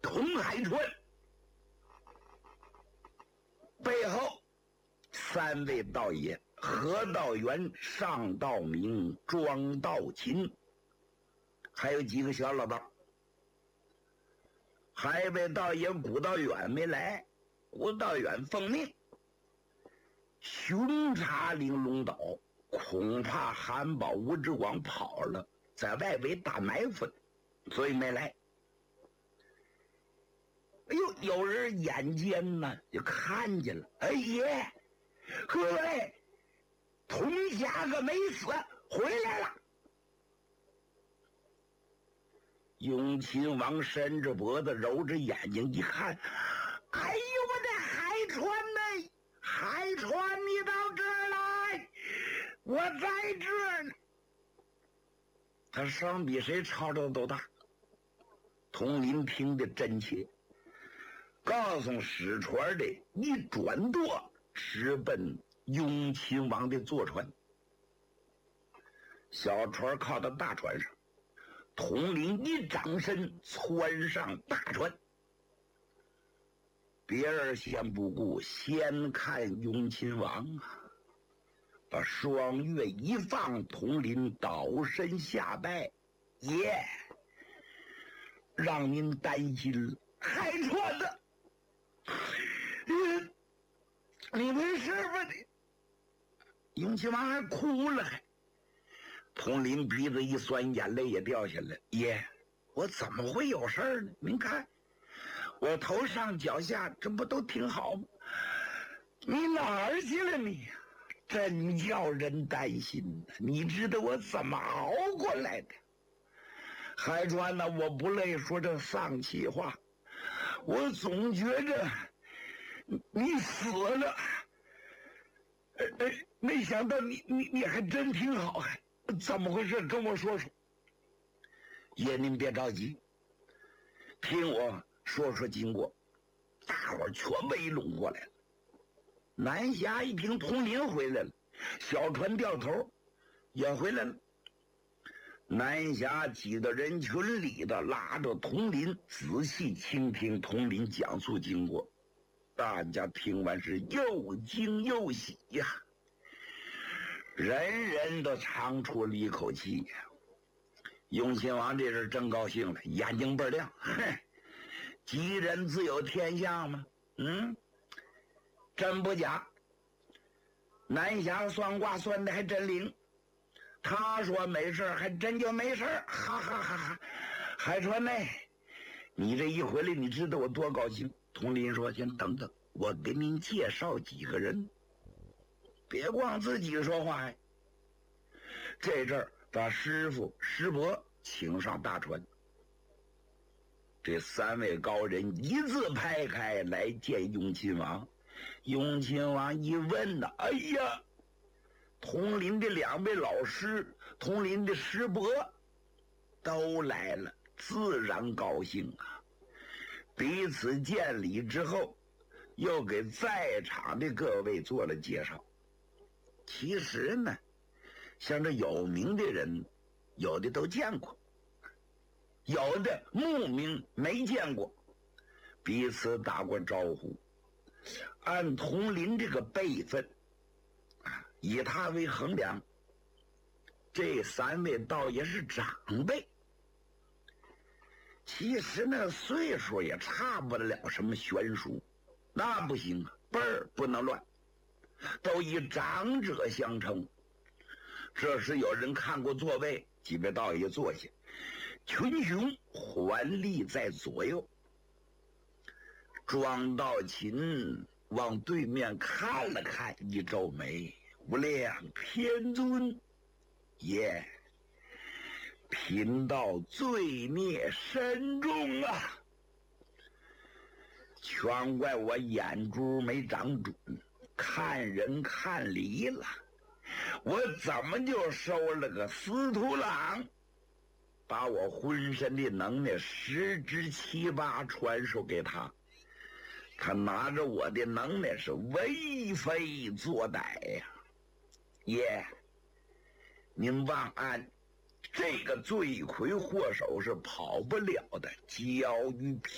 通海船，背后3位道爷：何道元、尚道明、庄道勤，还有几个小老道。海北道爷古道远没来，古道远奉命巡查玲珑岛，恐怕韩宝、吴志广跑了，在外围打埋伏，所以没来。哎呦，有人眼尖呢，就看见了。哎爷，各位，童侠可没死，回来了。永亲王伸着脖子，揉着眼睛一看，哎呦，我的海船呢？海船，你到这儿来，我在这儿呢。他声比谁吵着都大。佟林听得真切，告诉使船的一转舵，直奔永亲王的坐船。小船靠到大船上，统领一掌身窜上大船。别人先不顾，先看永亲王啊！把双月一放，统领倒身下拜：“爷，让您担心了，海船的，你没事吧你？”永亲王还哭了，还。统领鼻子一酸，眼泪也掉下来。爷，我怎么会有事儿呢？您看，我头上脚下这不都挺好吗？你哪儿去了你？真叫人担心呢。你知道我怎么熬过来的？海川呢，我不累说这丧气话，我总觉着你死了。没想到你还真挺好，还怎么回事？跟我说说。爷，您别着急，听我说说经过。大伙儿全围拢过来了。南峡一听统领回来了，小船掉头也回来了。南峡挤到人群里的，拉着统领仔细倾听统领讲述经过。大家听完是又惊又喜呀，人人都长出了一口气呀。永亲王这是真高兴了，眼睛倍儿亮。哼，吉人自有天相嘛。真不假，南峡算卦算的还真灵。他说没事，还真就没事，哈哈哈哈！海川呢？你这一回来，你知道我多高兴。统领说：“先等等，我给您介绍几个人，别光自己说话呀。”这阵儿把师傅师伯请上大船。这3位高人一字排开来见永亲王。永亲王一问呢，哎呀，统领的2位老师，统领的师伯都来了，自然高兴啊。彼此见礼之后，又给在场的各位做了介绍。其实呢，像这有名的人，有的都见过，有的慕名没见过，彼此打过招呼。按统领这个辈分以他为衡量，这3位倒也是长辈。其实那岁数也差不了什么悬殊，那不行啊，辈儿不能乱，都以长者相称。这时有人看过座位，几位道爷坐下，群雄环立在左右。庄道勤往对面看了看，一皱眉：“无量天尊，爷，贫道罪孽深重啊！全怪我眼珠没长准，看人看离了。我怎么就收了个司徒郎，把我浑身的能耐10之7八传授给他？他拿着我的能耐是为非作歹呀！爷，您忘安，这个罪魁祸首是跑不了的，交于